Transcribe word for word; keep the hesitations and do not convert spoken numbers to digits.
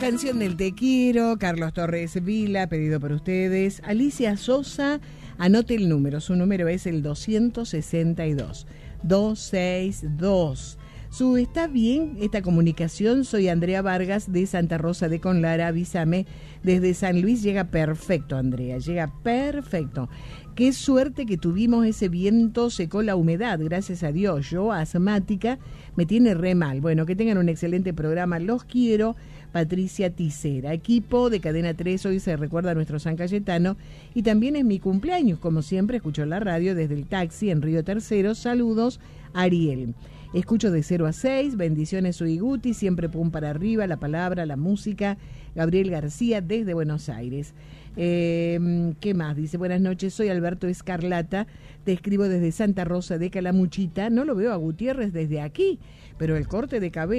Canción del Te Quiero, Carlos Torres Vila, pedido por ustedes. Alicia Sosa, anote el número, su número es el doscientos sesenta y dos, doscientos sesenta y dos. Su ¿está bien esta comunicación? Soy Andrea Vargas de Santa Rosa de Conlara, avísame. Desde San Luis llega perfecto, Andrea, llega perfecto. Qué suerte que tuvimos, ese viento secó la humedad, gracias a Dios. Yo, asmática, me tiene re mal. Bueno, que tengan un excelente programa, los quiero. Patricia Ticera, equipo de Cadena tres, hoy se recuerda a nuestro San Cayetano y también es mi cumpleaños, como siempre escucho la radio desde el taxi en Río Tercero. Saludos, Ariel. Escucho de cero a seis, bendiciones Suiguti, siempre pum para arriba, la palabra, la música. Gabriel García desde Buenos Aires. Eh, ¿Qué más? Dice, buenas noches, soy Alberto Escarlata, te escribo desde Santa Rosa de Calamuchita. No lo veo a Gutiérrez desde aquí, pero el corte de cabello